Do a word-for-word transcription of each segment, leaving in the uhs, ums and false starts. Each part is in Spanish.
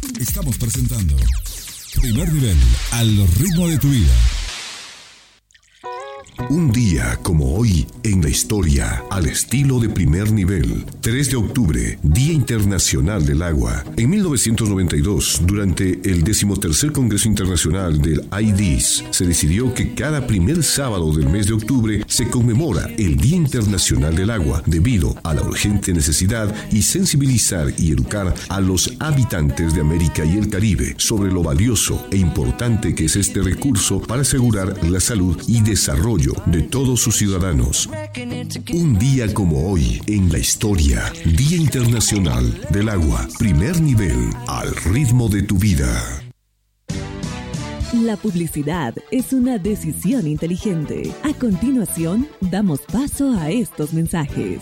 Estamos presentando Primer Nivel, al ritmo de tu vida. Un día como hoy en la historia, al estilo de Primer Nivel. tres de octubre, Día Internacional del Agua. En mil novecientos noventa y dos, durante el decimotercer Congreso Internacional del I D S, se decidió que cada primer sábado del mes de octubre se conmemora el Día Internacional del Agua, debido a la urgente necesidad y sensibilizar y educar a los habitantes de América y el Caribe sobre lo valioso e importante que es este recurso para asegurar la salud y desarrollo de todos sus ciudadanos. Un día como hoy en la historia, Día Internacional del Agua. Primer Nivel, al ritmo de tu vida. La publicidad es una decisión inteligente. A continuación, damos paso a estos mensajes.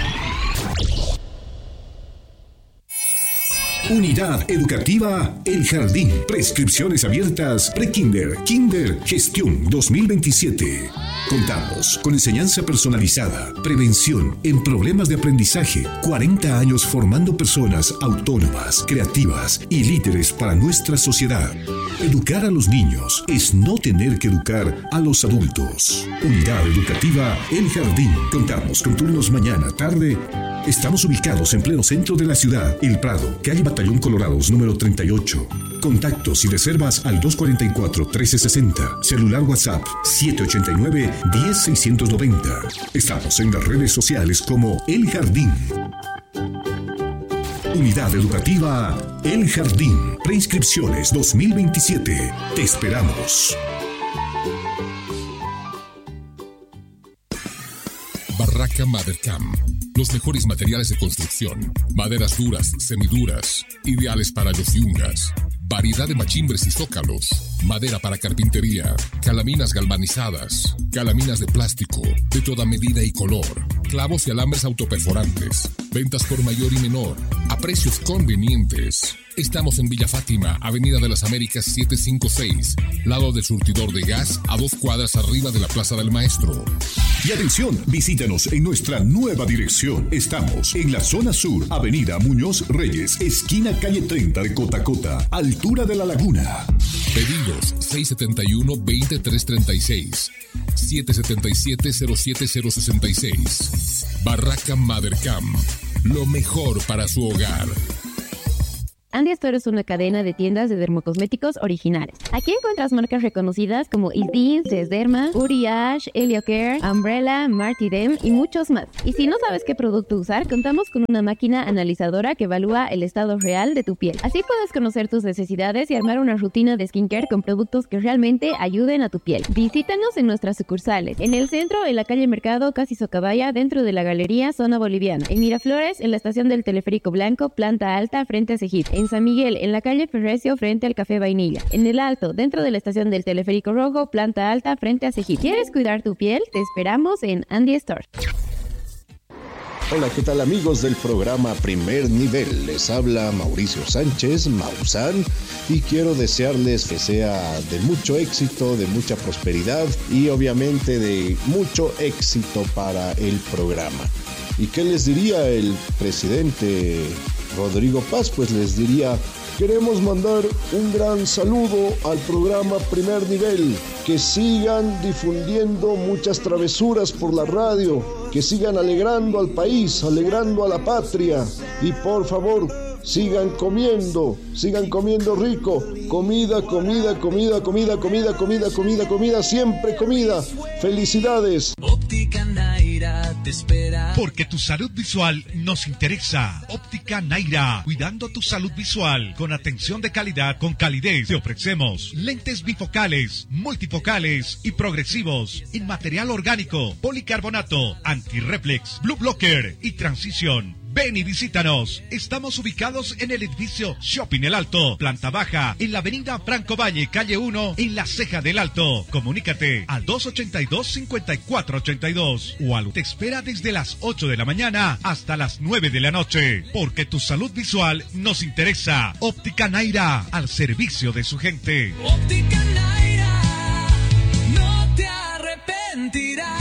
Unidad Educativa El Jardín. Prescripciones abiertas pre-kinder, kinder, gestión dos mil veintisiete. Contamos con enseñanza personalizada, prevención en problemas de aprendizaje, cuarenta años formando personas autónomas, creativas y líderes para nuestra sociedad. Educar a los niños es no tener que educar a los adultos. Unidad Educativa El Jardín. Contamos con turnos mañana, tarde. Estamos ubicados en pleno centro de la ciudad, El Prado, calle Batallón Colorados, número treinta y ocho. Contactos y reservas al dos cuatro cuatro, uno tres seis cero. Celular WhatsApp siete ocho nueve, uno cero seis nueve cero. Estamos en las redes sociales como El Jardín. Unidad Educativa El Jardín. Preinscripciones dos mil veintisiete. Te esperamos. Barraca Madercam. Los mejores materiales de construcción, maderas duras, semiduras, ideales para los yungas, variedad de machimbres y zócalos, madera para carpintería, calaminas galvanizadas, calaminas de plástico, de toda medida y color, clavos y alambres autoperforantes, ventas por mayor y menor, a precios convenientes. Estamos en Villa Fátima, Avenida de las Américas setecientos cincuenta y seis, lado del surtidor de gas, a dos cuadras arriba de la Plaza del Maestro. Y atención, visítanos en nuestra nueva dirección. Estamos en la zona sur, Avenida Muñoz Reyes, esquina calle treinta de Cotacota, altura de la Laguna. Pedidos seis siete uno, dos tres tres seis, siete siete siete, cero siete cero seis seis. Barraca Madercam, lo mejor para su hogar. Andy Store es una cadena de tiendas de dermocosméticos originales. Aquí encuentras marcas reconocidas como Isdin, Desderma, Uriage, Heliocare, Umbrella, Martidem y muchos más. Y si no sabes qué producto usar, contamos con una máquina analizadora que evalúa el estado real de tu piel. Así puedes conocer tus necesidades y armar una rutina de skincare con productos que realmente ayuden a tu piel. Visítanos en nuestras sucursales. En el centro, en la calle Mercado, casi Socabaya, dentro de la galería Zona Boliviana. En Miraflores, en la estación del Teleférico Blanco, planta alta, frente a Cejit. En San Miguel, en la calle Ferrecio, frente al Café Vainilla. En el Alto, dentro de la estación del Teleférico Rojo, planta alta, frente a Cejit. ¿Quieres cuidar tu piel? Te esperamos en Andy Store. Hola, ¿qué tal amigos del programa Primer Nivel? Les habla Mauricio Sánchez, Maussan, y quiero desearles que sea de mucho éxito, de mucha prosperidad y obviamente de mucho éxito para el programa. ¿Y qué les diría el presidente Rodrigo Paz? Pues les diría: queremos mandar un gran saludo al programa Primer Nivel, que sigan difundiendo muchas travesuras por la radio, que sigan alegrando al país, alegrando a la patria, y por favor, sigan comiendo, sigan comiendo rico, comida, comida, comida, comida, comida, comida, comida, comida, siempre comida. Felicidades. Óptica Naira te espera. Porque tu salud visual nos interesa. Óptica Naira, cuidando tu salud visual con atención de calidad, con calidez. Te ofrecemos lentes bifocales, multifocales y progresivos en material orgánico, policarbonato, antirreflex, blue blocker y transición. Ven y visítanos. Estamos ubicados en el edificio Shopping El Alto, planta baja, en la avenida Franco Valle, calle uno, en La Ceja del Alto. Comunícate al dos ochenta y dos, cincuenta y cuatro ochenta y dos o al te espera desde las ocho de la mañana hasta las nueve de la noche. Porque tu salud visual nos interesa. Óptica Naira, al servicio de su gente. Óptica Naira, no te arrepentirás.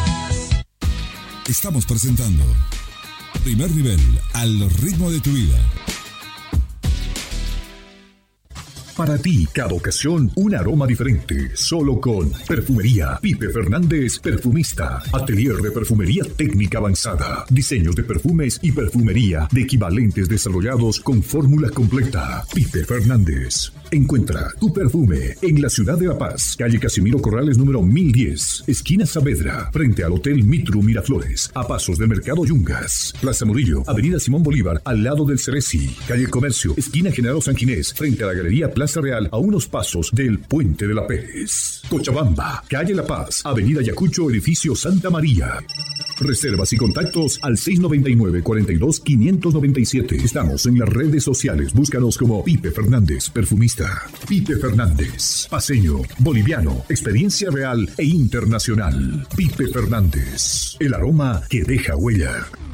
Estamos presentando Primer Nivel, al ritmo de tu vida. Para ti, cada ocasión, un aroma diferente. Solo con Perfumería Pipe Fernández, perfumista. Atelier de perfumería técnica avanzada. Diseños de perfumes y perfumería de equivalentes desarrollados con fórmula completa. Pipe Fernández. Encuentra tu perfume en la ciudad de La Paz, calle Casimiro Corrales número mil diez, esquina Saavedra, frente al Hotel Mitru Miraflores, a pasos del Mercado Yungas. Plaza Murillo, avenida Simón Bolívar, al lado del Ceresi, calle Comercio, esquina General San Ginés, frente a la Galería Plaza Real, a unos pasos del Puente de la Pérez. Cochabamba, calle La Paz, avenida Yacucho, edificio Santa María. Reservas y contactos al seis noventa y nueve, cuarenta y dos, quinientos noventa y siete. Estamos en las redes sociales. Búscanos como Pipe Fernández, perfumista. Pipe Fernández, paseño, boliviano, experiencia real e internacional. Pipe Fernández, el aroma que deja huella.